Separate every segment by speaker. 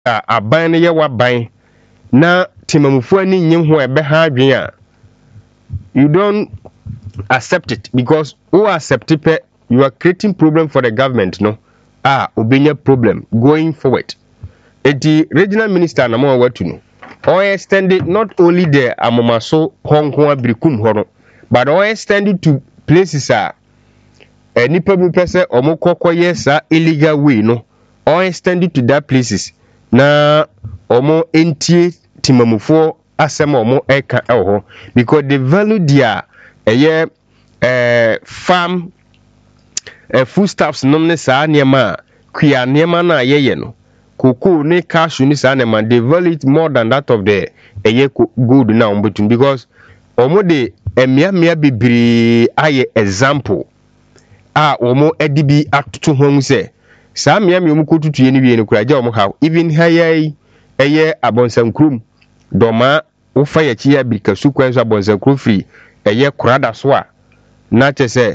Speaker 1: aban ye waban na timamufu ani nyim ho ebe ha adwen a you don't accept it because who accept it you are creating problem for the government no obenya problem going forward. Eti regional minister na mo watu no or extended not only the amomaso honko abirikum hono but or extended to places nipa bi pese omukokọ yesa illegal way no or extended to that places na omo entie timamufo asem omo eka eho because they value their farm foodstuffs nomne sa niema kuya niema na yeye no koko ne cashew ni sa niema they value it more than that of the good na ombutun because omo de emia bibiri aye example omo edibi atutu ho se sa mia omo kotutu ye ni wie ni kuraje omo ha even hayai abonsankrum doma wo fa ya chi ya birkasu kwanso abonsankrum free kurada so a na chese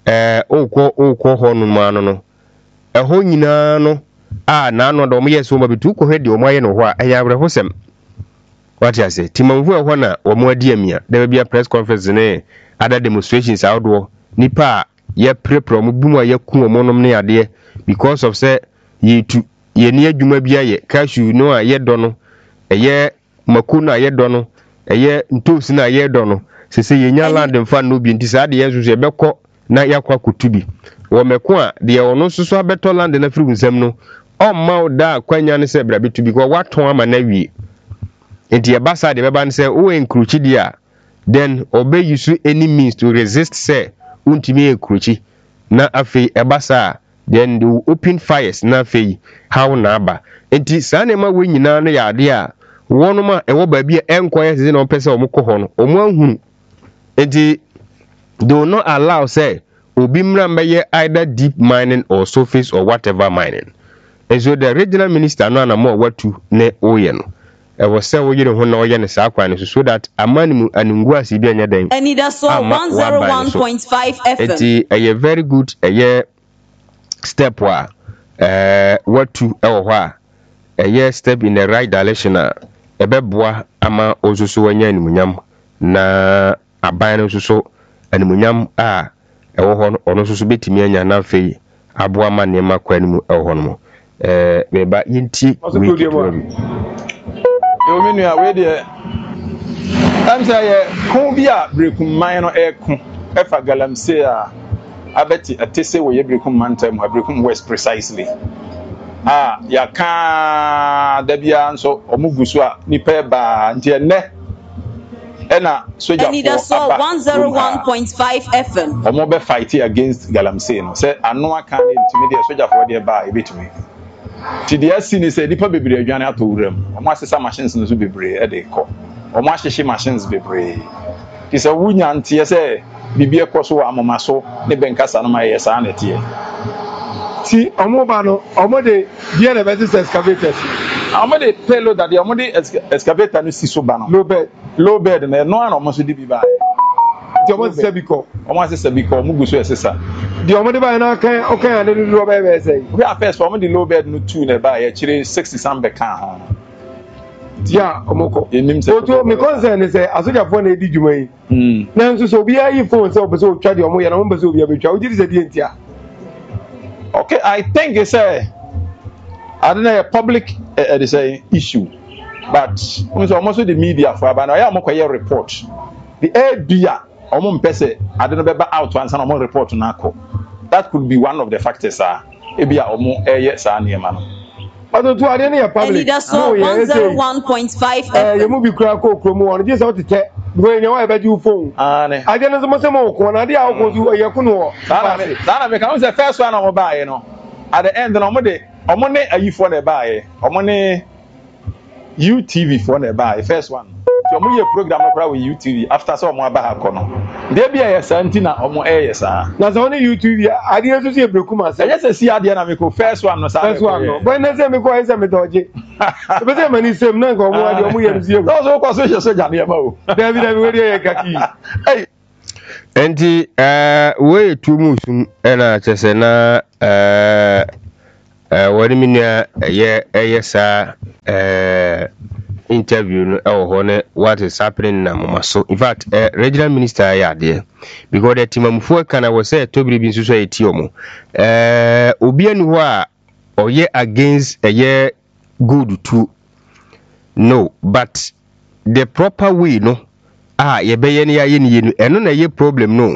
Speaker 1: okọ ho no ma no ho nyina no na no do mo yeso ma bitu ko hwede o mo aye no ho a abre hosem what you say timamvu ho na o mo adi amia da bia press conference ne other demonstrations outdoor nipa ye prepro mo bumu ye ku mo nom ne ade because of say ye ni adwuma bia ye cashew no a ye do no makuna ye do no ntosi na ye do no sese ye nya land mfa no bi ntisa ade yesu ye bekọ na yakwa kutubi wo meko a de ono soso abeto land na firi nsam no omma da kwanya ne se bra bitu bi ko waton ama na wie enti e basa de beba ne se o enkruchi dia then obey use any means to resist say untimi enkruchi na afei e basa then they will open fires na afei how na aba enti sa na ma we nyina no ya ade a wonoma e wo ba bia enkoye sese na opese omukọ ho no omu ahunu enti they will not allow say obi mra meye either deep mining or surface or whatever mining. And so the regional minister no na more watu ne oye no e wo say wo yire ho na oye ne sa kwa ne so that amanimu anungu asibi anya den
Speaker 2: and that's so 101.5 FM
Speaker 1: eti a very good step wa watu e wo ho a step in the right direction e beboa ama osusu wanya animunyam na aban no so animunyam ewo ho ono so betimi anya na fei aboa ma ne ma kwa animu ewo ho no beba yinti
Speaker 3: yo menu a we de am say kon bi a brekum man no ekun efa galamse abeti atese wo ye brekum man time brekum west precisely ya ka da bia nso omugusu a nipa ba ntie ne ena soja
Speaker 2: and that's so 101.5 FM
Speaker 3: omo be fight against galamse no say anu aka ne ntimi de soja for de ba ebetumi ti de asi ni say nipa bebre adwane ato wuram omo asesa machines no so bebre e de ko omo ahyehye machines bebre ti say wunya ntie say bibie koso wa amoma so ne benkasa no ma ye sa na tie
Speaker 4: ti omo ba no omo de bia na betis excavators
Speaker 3: omo de payload that omo de excavator no si so ba no low bed na no an omo so di bi ba
Speaker 4: ti omo se biko
Speaker 3: omo se biko omo guso esesa
Speaker 4: di omo de ba na kan o kan ade do ba be say
Speaker 3: we are first omo de low bed no 2 na ba ye kire 60 some be kan ho
Speaker 4: ya omo ko
Speaker 3: enim se
Speaker 4: to me concern say asoja fo na edi dwuma yi na nso so obi ayi phone say obeso otwa de omo ye na omo beso obi abetwa o jiri se di entia.
Speaker 3: Okay, I think it's I don't know, a public issue, but almost the media for about a report. The ABA, I don't know out once and report to that could be one of the factors. ABA yes,
Speaker 4: but to a public,
Speaker 2: and that's so 101.5 FM.
Speaker 4: You move crack or just out to check. When you have a new phone, I don't know so much more. I did go to a yakuno.
Speaker 3: That becomes the first one of buy, at the end, on Monday, are you for the buy? On Monday, UTV for the buy, first one. So, my program with UTV after some more back on. There be a Santina or more air, sir.
Speaker 4: That's only UTV. I didn't see a Brukuma. I
Speaker 3: just see a dynamical first one, first one.
Speaker 4: When I say me go, I say me dodgy. But then when he said, no, go more, those
Speaker 3: are conversations. Hey.
Speaker 1: Enti we tu musum ena chese na wani minua sa interview no ho what is happening na mama so in fact regional minister ya de because the timamfo kana was say tobiri bi nso so eti omo obi anu ho a oye against good too no but the proper way no ye be ne ya ye ni eno na ye problem no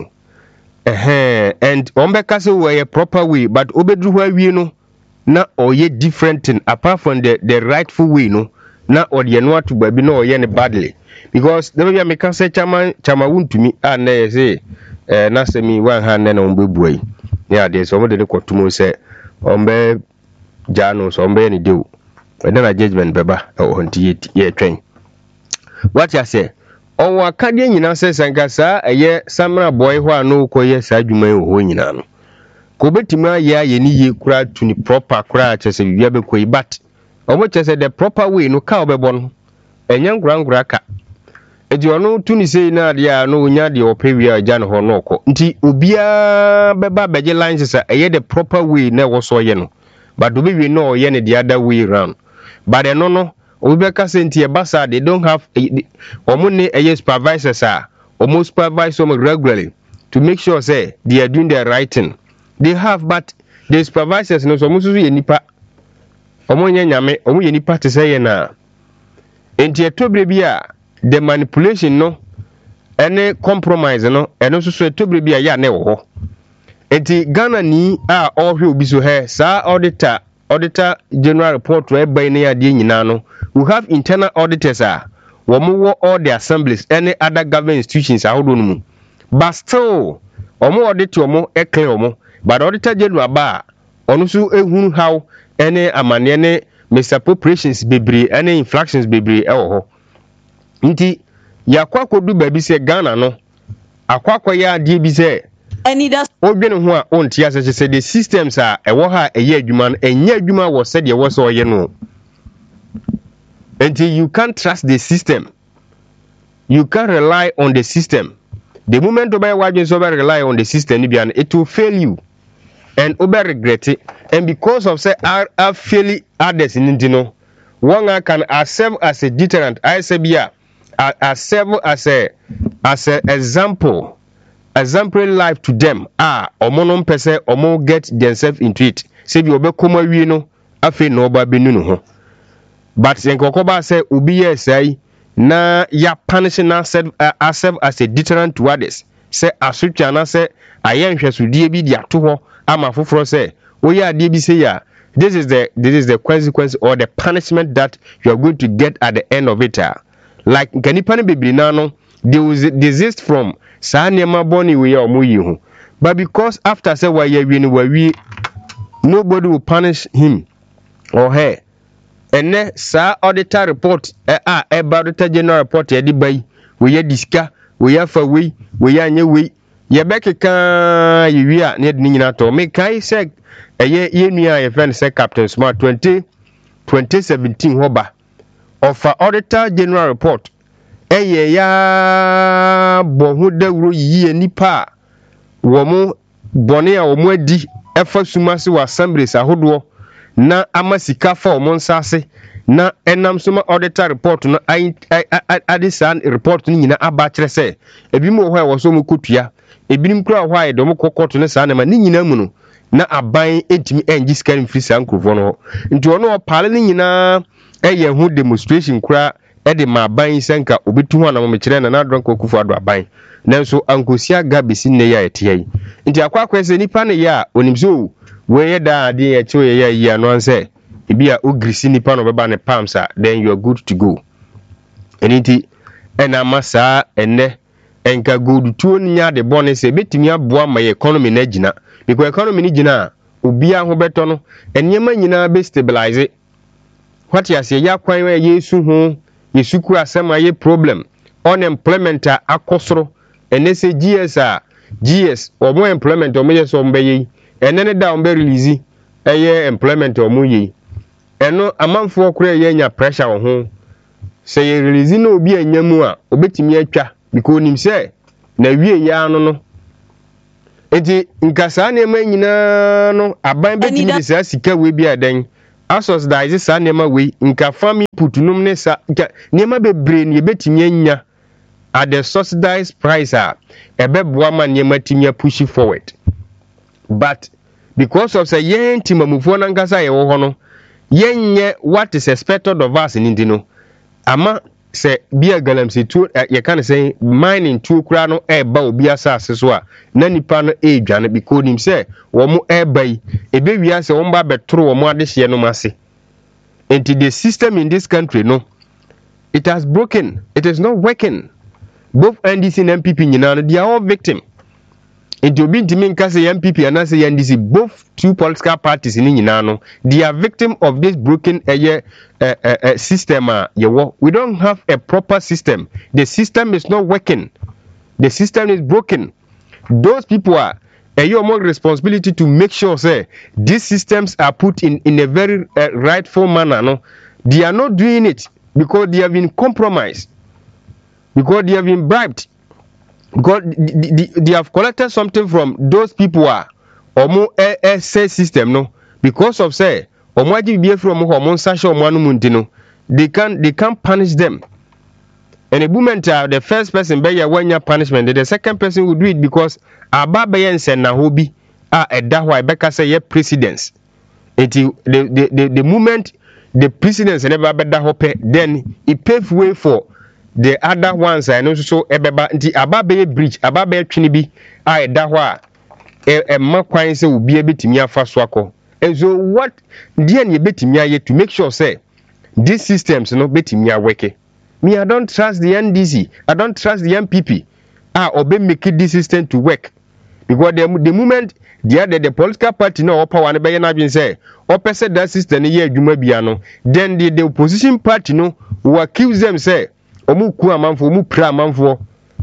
Speaker 1: and ombeka say we proper way but obedru ho awie no na oye different thing apart from the rightful way no na odi eno atu baby na oye ne badly because the way me can say chama wuntumi na say na say me wan ha na ombebu ai ya dey so mo de kotumo say ombe jano so ombe ni dew na judgment beba honti ye twen what you say on wakade nyina say sanka sa samra boy ho anu koye sa adwuma ho nyina no ko betima ye ni ye kura to ni proper kura chese bibia be koyi but omo chese the proper way no ka obebo no enya ngura ka edi ono to ni say na dia no nya de opewi aja no ho no ko nti obia beba beje lines sa the proper way na wo so ye no but do be no ye ne the other way round but no obeka say nti e basa they don't have omo ne supervisors omo supervise them regularly to make sure say they are doing the right thing. They have, but the supervisors no so musu ye nipa omo nyame omo ye nipa te say na enti etobre bia the manipulation no any compromise no eno so etobre bia ya na wo enti Ghana ni a ohwe obi so he sa auditor general report we by na ade nyina no we have internal auditors wo wo all the assemblies any other government institutions ahodo no mu but still omo audit omo clear omo but auditor general ba onu su ehunu how any amane ne misappropriations bebre any infractions bebre ho nti yakwa kodu ba bi se Ghana no akwa ya ade bi se odwene ho a onti asese se the systems ewo ha adwuma no enya adwuma wo se de wo so ye no until you can't trust the system you can't rely on the system the moment oba wajin so rely on the system it will fail you and over regret it and because of say are failing others in Indino one can serve as a deterrent I say bia serve as a exemplary life to them omono mpese omo get themselves into it say bi obekoma wi no afi no oba benu no ho but yenkokoba say obi yesai na ya punish na serve as a deterrent to others say asutwa na say ayenhwesudie bi dia to ho ama foforo say oya ade bi say ya this is the consequence or the punishment that you are going to get at the end of it like kanipa ne bebri na no they will desist from sa niema boni we ya omoyi ho but because after say why we nobody will punish him or her ene sa auditor report auditor general report ya di bai we ya diska we ya fa we ya anye we ya bekeka yewi a ne de nyina to me kai say ye nua ye friend say Captain Smart 2017 hoba of auditor general report ya bohu dawro yi nipa wo mo bone a wo mo adi efa sumase wa assemblies ahodo na amasika fa wo nsase na enam soma auditor report no adisan report ni nyina aba kire se ebi mo ho e wo so mo kotua ebinim kura ho aye do mo kokoto ne sa na ma ni nyina mu no na aban entimi engi scan free sankrofo no nti ono opale ni nyina eye hu demonstration kura de ma aban senka obetu ho na mo mekire na adron kokufu ado aban nanso ankosia gabesi ne ya etie nti akwa se nipa ne ya onimso we ye da ade ye che ye ya no anse ebia ogrisi nipa no beba ne palms then you are good to go eniti ena masa enne enka good to nya de bone se betimi aboa ma economy na gina because economy ni gina obia ho beto no enyema nyina be stabilize what ya se ya kwan we yesu ho yesuku asema ye problem unemployment akosoro enese GS omo employment omo yeso mbeye enene da ombe release eye employment omo yi eno amanfo okura ye nya pressure wo ho se ye release na obi anyamu a obetimi atwa because nim se na wie ya no enti nkasa nneɛma nyinaa no aban betumi de saa sika we bi adan asos da is saa nneɛma we nka family put num ne sa nneɛma bebree ne betumi anya at the subsidized price ebeboa ma nneɛma timi push forward but because of say yen timamufo na nkasa ye wo ho no yenye what is expected of us in no ama say bia galamsey tu ye kan say mining tu kura no e ba obi asase so a na nipa no e dwane because him say wo mo e ba yi ebe wi ase wo mba betoro wo mo adehye no mase into the system in this country no it has broken, it is not working. Both NDC and MPP nyina they are all victim. Into obi ntimi nka say MPP and say NDC both two political parties in nyina no they are victim of this broken system we don't have a proper system. The system is not working. The system is broken. Those people are your more responsibility to make sure say these systems are put in a very rightful manner. No, they are not doing it because they have been compromised, because they have been bribed, because they have collected something from those people who are omo say system no because of say omo agi be from omo sasha omo anu muntino they can't punish them. And the moment the first person be ya one year punishment, the second person will do it because aba be yen sen na hobi eda why beka say ye precedence. The moment the precedence never be da hope, then it pave way for the other ones. I know so ebeba nti aba be bridge aba be twini bi eda hwa ma kwan say obi ebetimi afa so akọ. And so what dey na ebetimi aye to make sure say these systems no betimi work. Me, I don't trust the NDC. I don't trust the MPP. Obe make this system to work. Because the moment the political party no power and be na been say, opposite that system here adwuma bia no, then the opposition party no will accuse them say, omu ku amanfo, omu pra amanfo.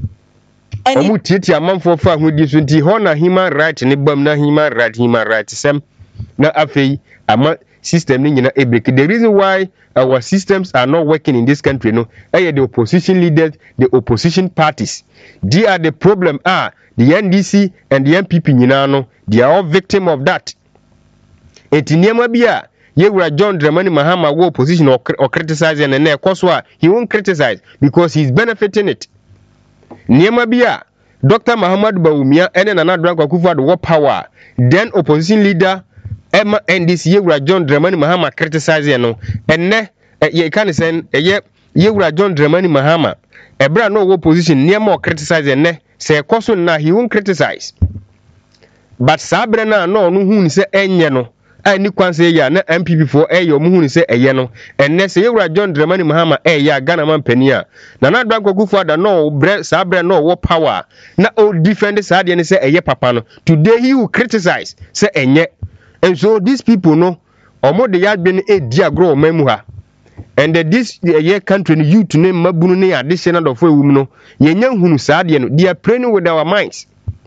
Speaker 1: Omu tieti amanfo fa hudi so nti ho na human right ne bam na human right sem na afei ama system ni nyina ebeke. The reason why our systems are not working in this country no the opposition leaders, the opposition parties, they are the problem. The NDC and the MPP nyina no they are all victim of that. Etiniema bia yewura John Dramani Mahama wo opposition or criticize and na ekoswa he won't criticize because he's benefiting it. Niema bia Dr. Muhammad Bawumia and Nana Akufo-Addo war power, then opposition leader Emma NDC yewura John Dramani Mahama criticize no enne ye kan say yewura John Dramani Mahama ebra no wo position near more criticize enne say ekoso na he won't criticize but sabre na no hu say enye no ani kwan say ya na MPP for eyo mu hu say eye no enne say yewura John Dramani Mahama ya Ghana man pani a na Akufo-Addo no bre sabre no wo power na o defend say de say eye papa no today he will criticize say enye. And so these people no omo de yad been a diagro memu ha. And this year country you to name mabunu ne additional of women no yenya hunu saade no they are praying with our minds.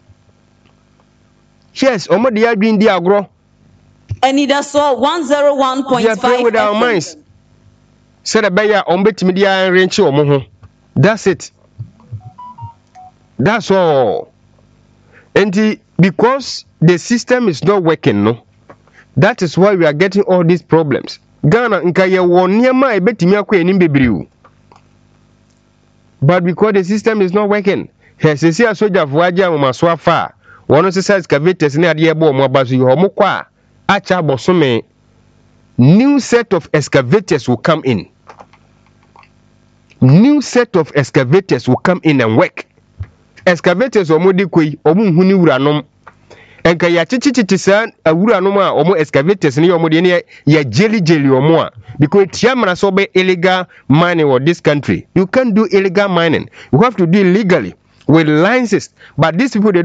Speaker 1: Yes, omo de yad been diagro.
Speaker 2: And it is so 101.5.
Speaker 1: They are praying with our minds. Said a beya ombetimi dia range omo ho. That's it. That's all. And because the system is not working no. That is why we are getting all these problems. Ghana nka ye won niema ebetimi akwa enim bebriu. But because the system is not working, hesesi asoja fuaja mo maso afa. Wono se excavators ne ade ebo mo abaso yi ho mo kwa acha bosome. New set of excavators will come in. New set of excavators will come in and work. Excavators omodi koi omu huni wuranom. Enka ya chichichi san awura no ma omo excavators ne omo de ne ya jelly omo a because tiamana so be illegal mining in this country. You can't do illegal mining. You have to do it legally with licenses. But these people they